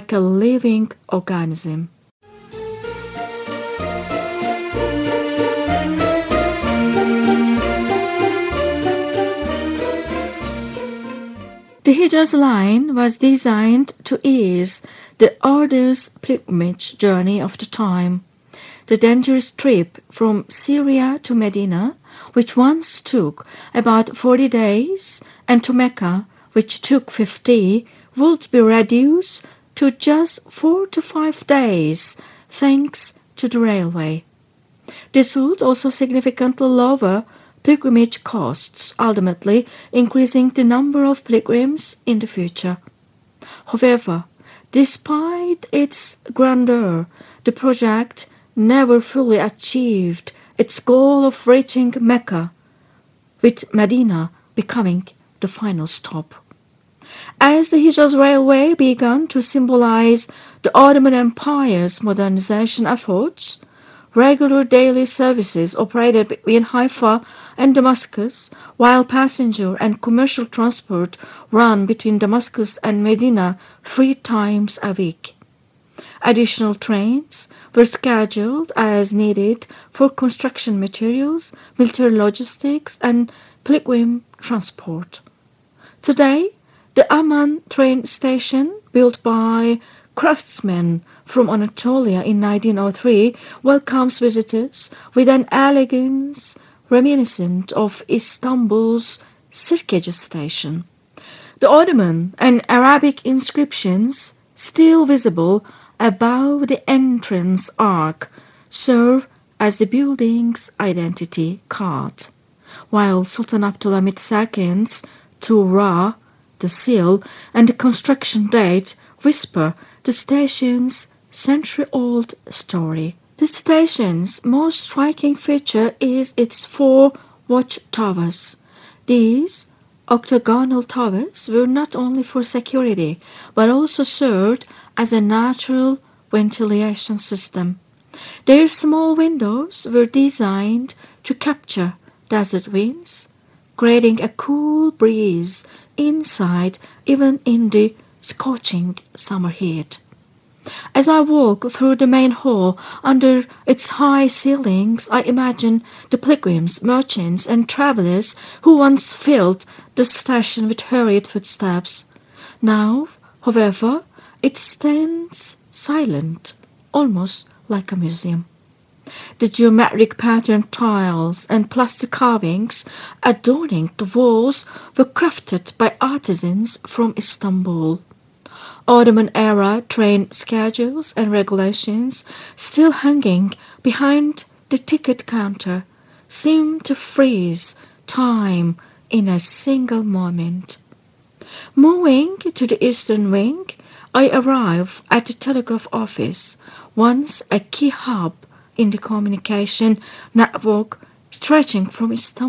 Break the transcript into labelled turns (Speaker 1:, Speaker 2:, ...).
Speaker 1: like a living organism. The Hijaz line was designed to ease the arduous pilgrimage journey of the time. The dangerous trip from Syria to Medina, which once took about 40 days, and to Mecca, which took 50, would be reduced to just 4 to 5 days, thanks to the railway. This would also significantly lower pilgrimage costs, ultimately increasing the number of pilgrims in the future. However, despite its grandeur, the project never fully achieved its goal of reaching Mecca, with Medina becoming the final stop. As the Hijaz Railway began to symbolize the Ottoman Empire's modernization efforts, regular daily services operated between Haifa and Damascus, while passenger and commercial transport ran between Damascus and Medina 3 times a week. Additional trains were scheduled as needed for construction materials, military logistics, and pilgrim transport. Today, the Amman train station, built by craftsmen from Anatolia in 1903, welcomes visitors with an elegance reminiscent of Istanbul's Sirkeci station. The Ottoman and Arabic inscriptions, still visible above the entrance arch, serve as the building's identity card, while Sultan Abdulhamid II's Tuğra, the seal, and the construction date whisper the station's century-old story. The station's most striking feature is its 4 watchtowers. These octagonal towers were not only for security, but also served as a natural ventilation system. Their small windows were designed to capture desert winds, creating a cool breeze inside even in the scorching summer heat. As I walk through the main hall under its high ceilings, I imagine the pilgrims, merchants, and travelers who once filled the station with hurried footsteps. Now, however, it stands silent, almost like a museum. The geometric patterned tiles and plaster carvings adorning the walls were crafted by artisans from Istanbul. Ottoman-era train schedules and regulations, still hanging behind the ticket counter, seem to freeze time in a single moment. Moving to the eastern wing, I arrive at the telegraph office, once a key hub in the communication network stretching from Istanbul